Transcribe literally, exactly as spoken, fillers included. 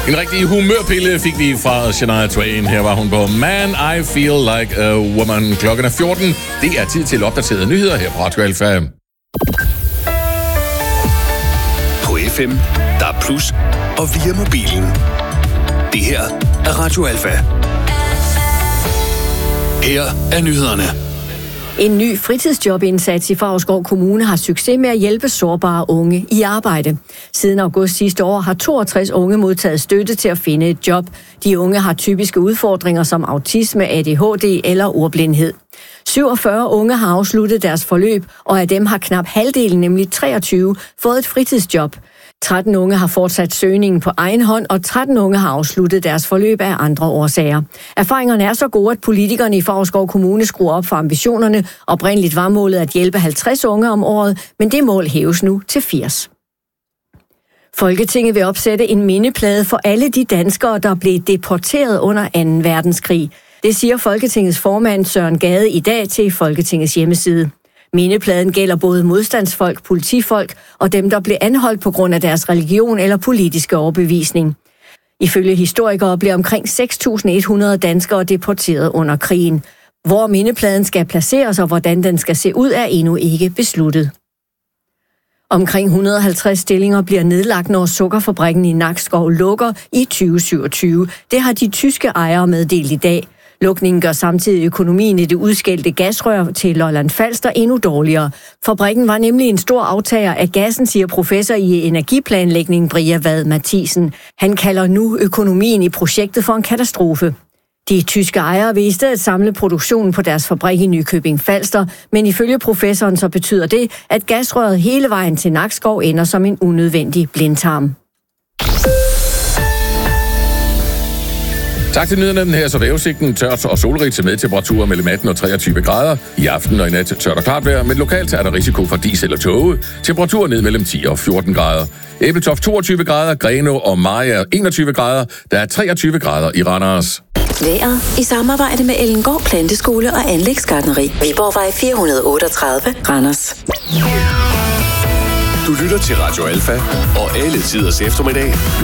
En rigtig humørpille fik vi fra Shania Twain. Her var hun på Man, I Feel Like a Woman. Klokken er fjorten. Det er tid til opdaterede nyheder her på Radio Alfa. På F M, der er plus, og via mobilen. Det her er Radio Alfa. Her er nyhederne. En ny fritidsjobindsats i Favrskov Kommune har succes med at hjælpe sårbare unge i arbejde. Siden august sidste år har toogtres unge modtaget støtte til at finde et job. De unge har typiske udfordringer som autisme, A D H D eller ordblindhed. syvogfyrre unge har afsluttet deres forløb, og af dem har knap halvdelen, nemlig treogtyve, fået et fritidsjob. tretten unge har fortsat søgningen på egen hånd, og tretten unge har afsluttet deres forløb af andre årsager. Erfaringerne er så gode, at politikerne i Favrskov Kommune skruer op for ambitionerne. Oprindeligt var målet at hjælpe halvtreds unge om året, men det mål hæves nu til firs. Folketinget vil opsætte en mindeplade for alle de danskere, der blev deporteret under anden verdenskrig. Det siger Folketingets formand Søren Gade i dag til Folketingets hjemmeside. Mindepladen gælder både modstandsfolk, politifolk og dem, der blev anholdt på grund af deres religion eller politiske overbevisning. Ifølge historikere blev omkring seks tusind et hundrede danskere deporteret under krigen. Hvor mindepladen skal placeres og hvordan den skal se ud, er endnu ikke besluttet. Omkring et hundrede og halvtreds stillinger bliver nedlagt, når sukkerfabrikken i Nakskov lukker i tyve syvogtyve. Det har de tyske ejere meddelt i dag. Lukningen gør samtidig økonomien i det udskældte gasrør til Lolland Falster endnu dårligere. Fabrikken var nemlig en stor aftager af gassen, siger professor i energiplanlægning Bria Vad Mathisen. Han kalder nu økonomien i projektet for en katastrofe. De tyske ejere vil i stedet samle produktionen på deres fabrik i Nykøbing Falster, men ifølge professoren så betyder det, at gasrøret hele vejen til Nakskov ender som en unødvendig blindtarm. Tak til nyhederne. Her så vejrudsigten tørt og solrigt til med temperaturer mellem atten og treogtyve grader. I aften og i nat tørt og klart vejr, men lokalt er der risiko for dis eller tåge. Temperaturer ned mellem ti og fjorten grader. Æbeltoft toogtyve grader, Greno og Maja enogtyve grader. Der er treogtyve grader i Randers. Vejret i samarbejde med Ellengård Planteskole og Anlægsgartneri. Viborgvej fire hundrede otteogtredive, Randers. Du lytter til Radio Alfa og alle tiders eftermiddag.